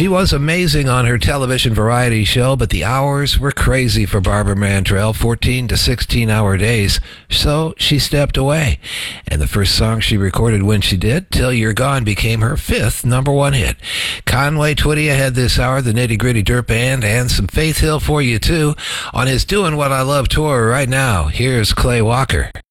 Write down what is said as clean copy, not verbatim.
She was amazing on her television variety show, but the hours were crazy for Barbara Mandrell, 14 to 16-hour days, so she stepped away. And the first song she recorded when she did, Till You're Gone, became her fifth number one hit. Conway Twitty ahead this hour, the Nitty Gritty Dirt Band, and some Faith Hill for you, too, on his Doing What I Love tour right now. Here's Clay Walker.